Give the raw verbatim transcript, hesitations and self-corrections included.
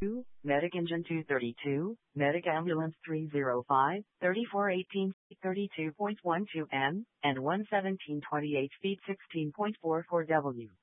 two, Medic Engine two thirty-two, Medic Ambulance three oh five, thirty-four eighteen feet thirty-two point one two N, and one seventeen twenty-eight feet sixteen point four four W.